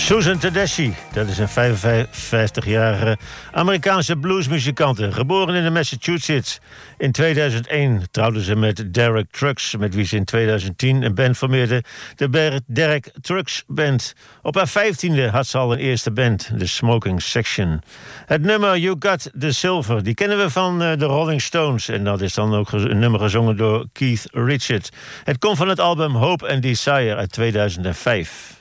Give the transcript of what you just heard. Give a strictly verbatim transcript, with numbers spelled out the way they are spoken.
Susan Tedeschi, dat is een vijfenvijftigjarige Amerikaanse bluesmuzikante, geboren in de Massachusetts. In tweeduizend één trouwde ze met Derek Trucks, met wie ze in tweeduizend tien een band formeerde, de Derek Trucks Band. Op haar vijftiende had ze al een eerste band, The Smoking Section. Het nummer You Got the Silver, die kennen we van de Rolling Stones, en dat is dan ook een nummer gezongen door Keith Richards. Het komt van het album Hope and Desire uit tweeduizend vijf.